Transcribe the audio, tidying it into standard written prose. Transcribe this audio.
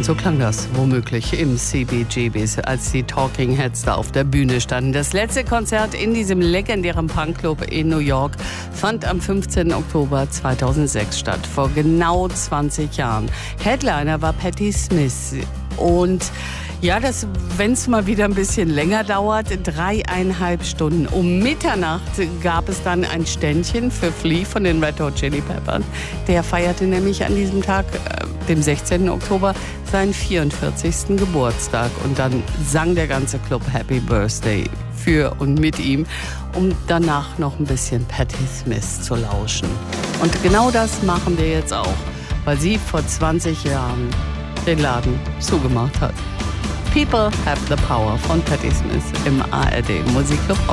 So klang das womöglich im CBGBs, als die Talking Heads da auf der Bühne standen. Das letzte Konzert in diesem legendären Punkclub in New York fand am 15. Oktober 2006 statt, vor genau 20 Jahren. Headliner war Patti Smith. Und ja, wenn es mal wieder ein bisschen länger dauert, 3,5 Stunden. Um Mitternacht gab es dann ein Ständchen für Flea von den Red Hot Chili Peppers. Der feierte nämlich an diesem Tag, dem 16. Oktober, seinen 44. Geburtstag. Und dann sang der ganze Club Happy Birthday für und mit ihm, um danach noch ein bisschen Patti Smith zu lauschen. Und genau das machen wir jetzt auch, weil sie vor 20 Jahren den Laden zugemacht hat. People Have the Power von Patti Smith im ARD Musikclub.